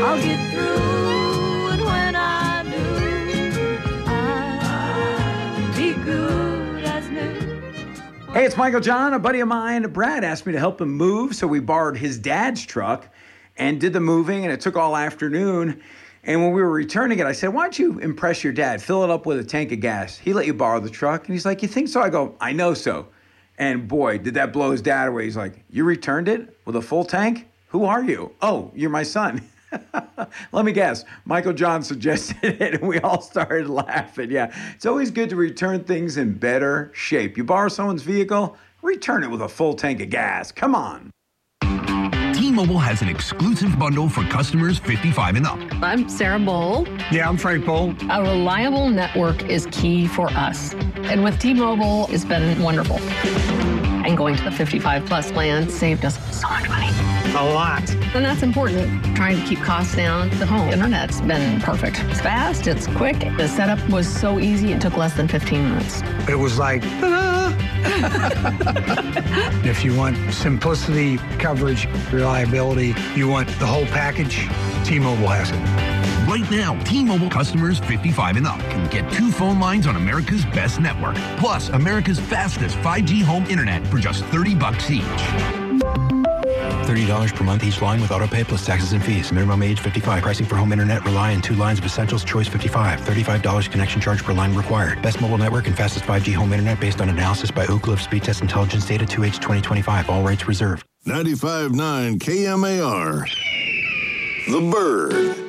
I'll get through, and when I do, I'll be good as new. Hey, it's Michael John. A buddy of mine, Brad, asked me to help him move, so we borrowed his dad's truck and did the moving, and it took all afternoon. And when we were returning it, I said, why don't you impress your dad? Fill it up with a tank of gas. He let you borrow the truck. And he's like, you think so? I go, I know so. And boy, did that blow his dad away. He's like, you returned it with a full tank? Who are you? Oh, you're my son. Let me guess. Michael John suggested it, and we all started laughing. Yeah, it's always good to return things in better shape. You borrow someone's vehicle, return it with a full tank of gas. Come on. T-Mobile has an exclusive bundle for customers 55 and up. I'm Sarah Bowl. Yeah, I'm Frank Bowl. A reliable network is key for us. And with T-Mobile, it's been wonderful. And going to the 55 plus plan saved us so much money. A lot. And that's important, trying to keep costs down. The home internet's been perfect. It's fast, it's quick. The setup was so easy, it took less than 15 minutes. It was like, ta-da! If you want simplicity, coverage, reliability, you want the whole package, T-Mobile has it. Right now, T-Mobile customers 55 and up can get 2 phone lines on America's best network, plus America's fastest 5G home internet for just $30 each. $30 per month each line with autopay plus taxes and fees. Minimum age 55. Pricing for home internet rely on 2 lines of Essentials Choice 55. $35 connection charge per line required. Best mobile network and fastest 5G home internet based on analysis by Ookla of Speed Test Intelligence data 2H 2025. All rates reserved. 95.9 KMAR. The Bird.